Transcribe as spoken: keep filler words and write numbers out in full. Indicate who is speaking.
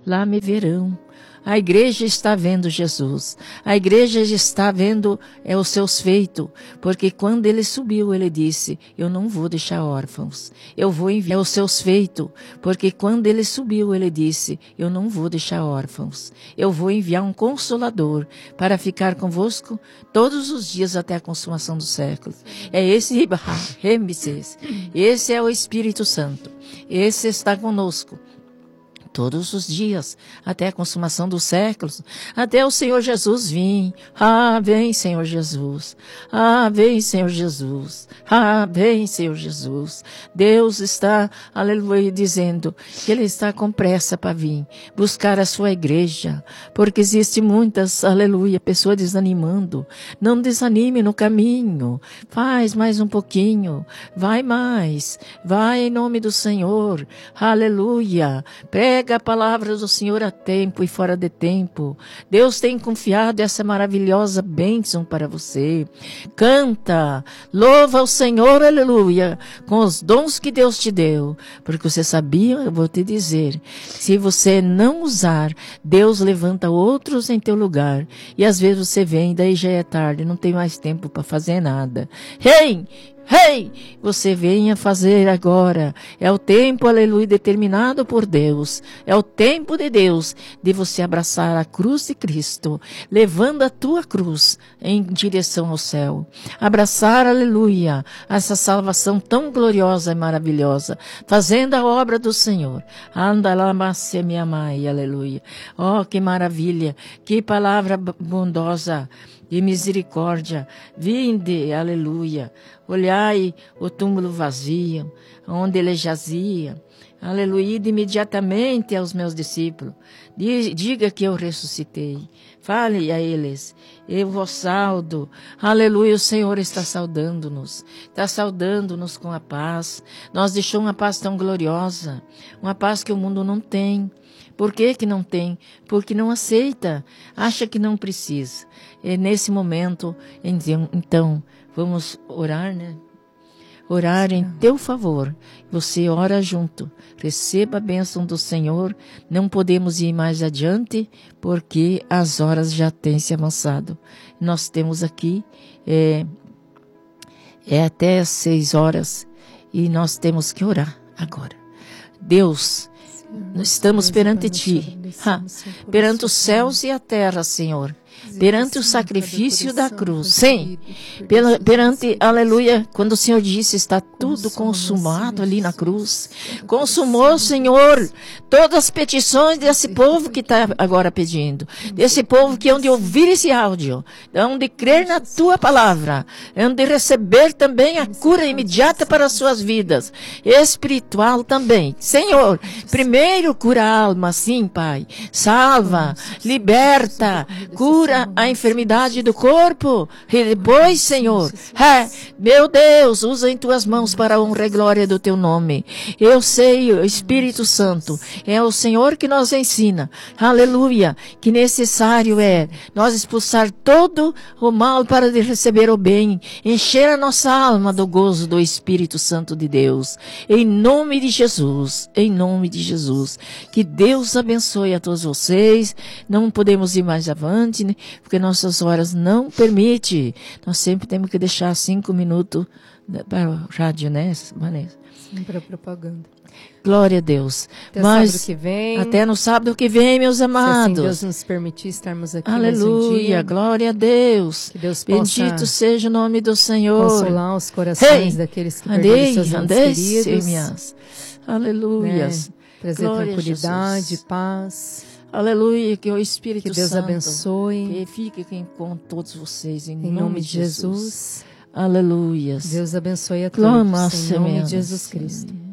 Speaker 1: lá me verão. A igreja está vendo Jesus. A igreja está vendo é, os seus feitos. Porque quando ele subiu, ele disse, eu não vou deixar órfãos. Eu vou enviar os seus feitos. Porque quando ele subiu, ele disse, eu não vou deixar órfãos. Eu vou enviar um consolador para ficar convosco todos os dias até a consumação do século. É esse, esse é o Espírito Santo. Esse está conosco todos os dias, até a consumação dos séculos, até o Senhor Jesus vir. Ah, vem, Senhor Jesus. Ah, vem, Senhor Jesus. Ah, vem, Senhor Jesus. Deus está, aleluia, dizendo que Ele está com pressa para vir buscar a sua igreja, porque existe muitas, aleluia, pessoas desanimando. Não desanime no caminho. Faz mais um pouquinho. Vai mais. Vai em nome do Senhor. Aleluia. Prega a palavra do Senhor a tempo e fora de tempo. Deus tem confiado essa maravilhosa bênção para você. Canta, louva o Senhor, aleluia, com os dons que Deus te deu. Porque você sabia, eu vou te dizer, se você não usar, Deus levanta outros em teu lugar. E às vezes você vem, daí já é tarde, não tem mais tempo para fazer nada. Hey! Hey, você venha fazer agora. É o tempo, aleluia, determinado por Deus. É o tempo de Deus de você abraçar a cruz de Cristo, levando a tua cruz em direção ao céu. Abraçar, aleluia, essa salvação tão gloriosa e maravilhosa, fazendo a obra do Senhor. Anda lá, macia minha mãe, aleluia. Oh, que maravilha, que palavra bondosa de misericórdia. Vinde, aleluia. Olhai o túmulo vazio, onde ele jazia. Aleluia, ide imediatamente aos meus discípulos. Diga que eu ressuscitei. Fale a eles. Eu vos saldo. Aleluia, o Senhor está saudando-nos. Está saudando-nos com a paz. Nós deixou uma paz tão gloriosa. Uma paz que o mundo não tem. Por que que não tem? Porque não aceita. Acha que não precisa. E nesse momento, então, vamos orar, né? Orar em teu favor. Você ora junto. Receba a bênção do Senhor. Não podemos ir mais adiante, porque as horas já têm se avançado. Nós temos aqui, é, é até seis horas, e nós temos que orar agora. Deus, nós estamos perante Ti, ha, perante os céus e a terra, Senhor. Perante o sacrifício da cruz, sim, pela, perante, aleluia, quando o Senhor disse, está tudo consumado ali na cruz, consumou, Senhor, todas as petições desse povo que está agora pedindo, desse povo que hão de ouvir esse áudio, hão de crer na Tua palavra, hão de receber também a cura imediata para as suas vidas, espiritual também, Senhor, primeiro cura a alma, sim, Pai, salva, liberta, cura a enfermidade do corpo, e depois, Senhor, é, meu Deus, usa em tuas mãos para a honra e glória do teu nome. Eu sei, o Espírito Santo, é o Senhor que nos ensina, aleluia, que necessário é nós expulsar todo o mal para de receber o bem, encher a nossa alma do gozo do Espírito Santo de Deus, em nome de Jesus, em nome de Jesus, que Deus abençoe a todos vocês. Não podemos ir mais avante, né? Porque nossas horas não permitem. Nós sempre temos que deixar cinco minutos para o rádio, né, Vanessa?
Speaker 2: Sim, para propaganda.
Speaker 1: Glória a Deus.
Speaker 2: Até
Speaker 1: Mas
Speaker 2: sábado que vem.
Speaker 1: Até no sábado que vem, meus amados.
Speaker 2: Se assim Deus nos permitir estarmos aqui
Speaker 1: Aleluia,
Speaker 2: mais um dia.
Speaker 1: Glória a Deus.
Speaker 2: Que Deus
Speaker 1: Bendito
Speaker 2: possa
Speaker 1: seja o nome do Senhor.
Speaker 2: Consolar os corações
Speaker 1: Hey,
Speaker 2: daqueles que
Speaker 1: andei,
Speaker 2: perderam seus entes
Speaker 1: andei,
Speaker 2: queridos.
Speaker 1: minhas. Aleluia.
Speaker 2: Né? Trazer
Speaker 1: Glória
Speaker 2: tranquilidade, paz.
Speaker 1: Aleluia, que o Espírito
Speaker 2: que Deus
Speaker 1: Santo
Speaker 2: abençoe.
Speaker 1: Que fique com todos vocês, em,
Speaker 2: em
Speaker 1: nome,
Speaker 2: nome
Speaker 1: de
Speaker 2: de Jesus.
Speaker 1: Jesus. Aleluia.
Speaker 2: Deus abençoe a
Speaker 1: Clama
Speaker 2: todos, em nome
Speaker 1: semeando,
Speaker 2: de Jesus
Speaker 1: Senhor.
Speaker 2: Cristo.